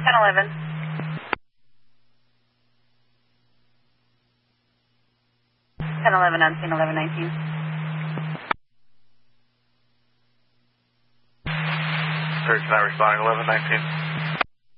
1011. 1011 on scene 1119. Search not responding 1119.